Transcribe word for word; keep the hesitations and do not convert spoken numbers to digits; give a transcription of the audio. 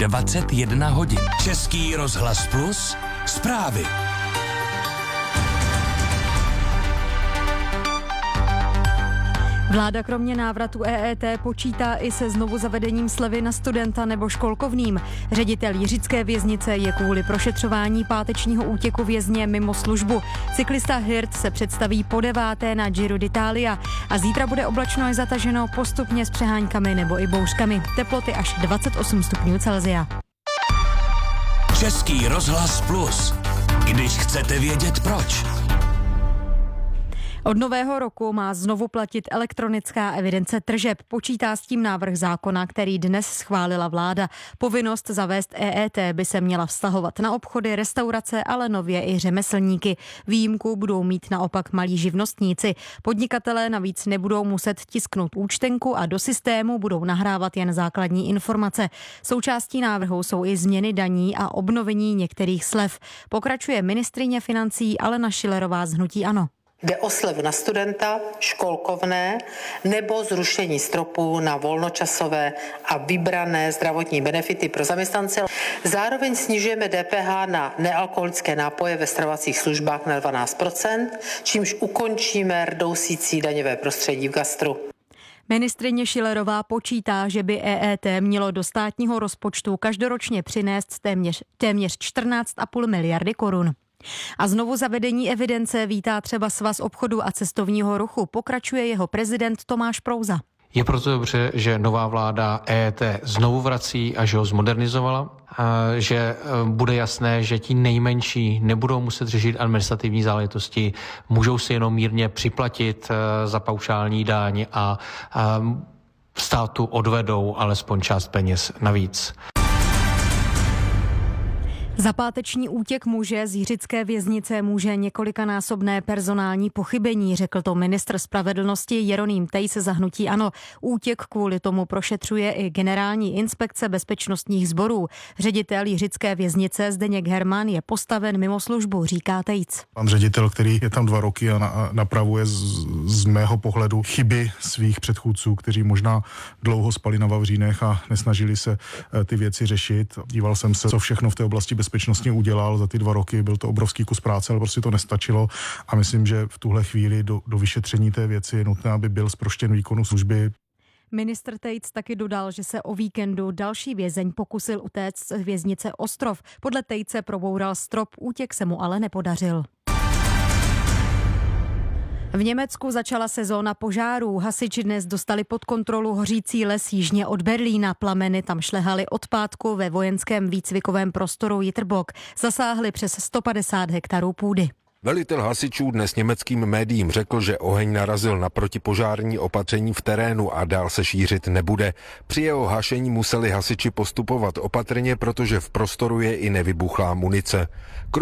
dvacet jedna hodin. Český rozhlas Plus, zprávy. Vláda kromě návratu E E T počítá i se znovu zavedením slevy na studenta nebo školkovným. Ředitel jiřické věznice je kvůli prošetřování pátečního útěku vězně mimo službu. Cyklista Hirt se představí po deváté na Giro d'Italia a zítra bude oblačno až zataženo postupně s přeháňkami nebo i bouřkami. Teploty až dvacet osm stupňů Celsia. Český rozhlas Plus. Když chcete vědět proč. Od nového roku má znovu platit elektronická evidence tržeb. Počítá s tím návrh zákona, který dnes schválila vláda. Povinnost zavést E E T by se měla vztahovat na obchody, restaurace, ale nově i řemeslníky. Výjimku budou mít naopak malí živnostníci. Podnikatelé navíc nebudou muset tisknout účtenku a do systému budou nahrávat jen základní informace. Součástí návrhu jsou i změny daní a obnovení některých slev. Pokračuje ministryně financí Alena Schillerová z hnutí ANO. Jde o slevu na studenta, školkovné nebo zrušení stropů na volnočasové a vybrané zdravotní benefity pro zaměstnance. Zároveň snižujeme D P H na nealkoholické nápoje ve stravovacích službách na dvanáct procent, čímž ukončíme rdousící daňové prostředí v gastru. Ministryně Schillerová počítá, že by E E T mělo do státního rozpočtu každoročně přinést téměř, téměř čtrnáct a půl miliardy korun. A znovu zavedení evidence vítá třeba Svaz obchodu a cestovního ruchu, pokračuje jeho prezident Tomáš Prouza. Je proto dobře, že nová vláda E E T znovu vrací a že ho zmodernizovala, a že bude jasné, že ti nejmenší nebudou muset řešit administrativní záležitosti, můžou si jenom mírně připlatit za paušální daň a, a státu odvedou alespoň část peněz navíc. Za páteční útěk muže z jiřické věznice může několikanásobné personální pochybení, řekl to ministr spravedlnosti Jeroným Tejc za hnutí ANO. Útěk kvůli tomu prošetřuje i Generální inspekce bezpečnostních sborů. Ředitel jiřické věznice Zdeněk Herman je postaven mimo službu, říká Tejc. Pan ředitel, který je tam dva roky a na, napravuje z, z mého pohledu chyby svých předchůdců, kteří možná dlouho spali na vavřínech a nesnažili se ty věci řešit. Díval jsem se, co všechno v té oblasti bezpečnostně udělal za ty dva roky, byl to obrovský kus práce, ale prostě to nestačilo a myslím, že v tuhle chvíli do, do vyšetření té věci je nutné, aby byl zproštěn výkonu služby. Ministr Tejc taky dodal, že se o víkendu další vězeň pokusil utéct z věznice Ostrov. Podle Tejce proboural strop, útěk se mu ale nepodařil. V Německu začala sezóna požárů. Hasiči dnes dostali pod kontrolu hořící les jižně od Berlína. Plameny tam šlehaly od pátku ve vojenském výcvikovém prostoru Jitterbog. Zasáhly přes sto padesát hektarů půdy. Velitel hasičů dnes německým médiím řekl, že oheň narazil na protipožární opatření v terénu a dál se šířit nebude. Při jeho hašení museli hasiči postupovat opatrně, protože v prostoru je i nevybuchlá munice.